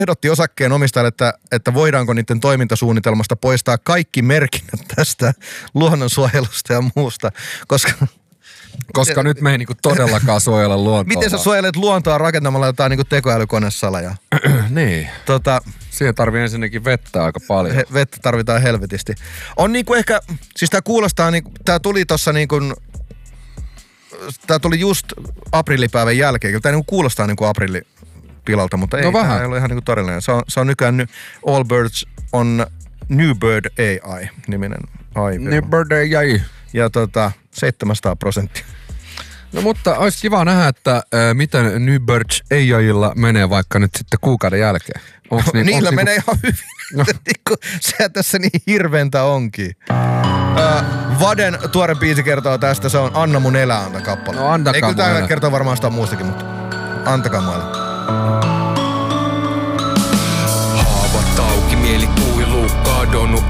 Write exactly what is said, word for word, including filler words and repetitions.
ehdotti osakkeen omistajalle, että, että voidaanko niiden toimintasuunnitelmasta poistaa kaikki merkinnät tästä luonnonsuojelusta ja muusta, koska... Koska nyt me ei niinku todellakaan suojella luontoa. Miten sä suojelet luontoa rakentamalla jotain niinku tekoälykonesaleja? Niin. Tota, siihen tarvii ensinnäkin vettä aika paljon. He, vettä tarvitaan helvetisti. On niinku ehkä, siis tää kuulostaa niinku, tää tuli tossa niinku, tää tuli just aprillipäivän jälkeen. Kyllä tää niinku kuulostaa niinku aprillipilalta, mutta ei, no tää ei ole ihan niinku todellinen. Se on, se on nykyään ny, All Birds on New Bird A I-niminen A I. New Bird A I. Ja tota, seitsemänsataa prosenttia. No mutta olisi kiva nähdä, että äh, miten New Birds A I:lla menee vaikka nyt sitten kuukauden jälkeen. Onks niin, niin, niillä onks menee niinku... ihan hyvin. No. Se tässä niin hirventä onkin. Äh, Vaden tuore biisi kertoo tästä, se on Anna mun elää, anta kappale. No antakaa ei kyllä tää mulle. kertoo varmaan sitä muustakin, mutta antakaa mulle.